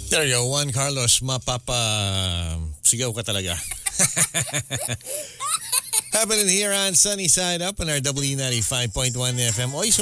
There you go, Juan Carlos, sigaw ka talaga. Happening here on Sunny Side Up on our W95.1 FM. Oy,